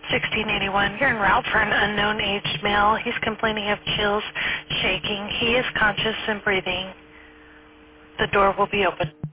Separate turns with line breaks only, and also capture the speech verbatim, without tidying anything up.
sixteen eighty-one, you're en route for an unknown aged male. He's complaining of chills, shaking. He is conscious and breathing. The door will be open.